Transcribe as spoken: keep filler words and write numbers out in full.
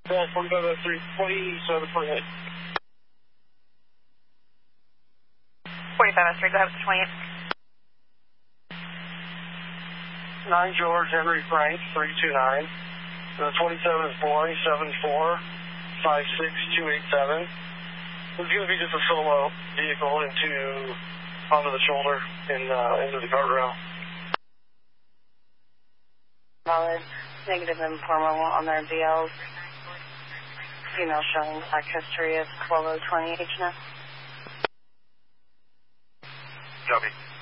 Well, forty-five oh three, twenty-seven forty-eight. forty-five oh three, go ahead with the twenty-eight. nine George Henry Frank, three two nine. The twenty-seven is boy, seven four five six two eight seven. It's going to be just a solo vehicle into, onto the shoulder and uh, into the guardrail. Solid, negative informal on their D Ls. Female showing black history of twelve oh twenty H N F. Copy.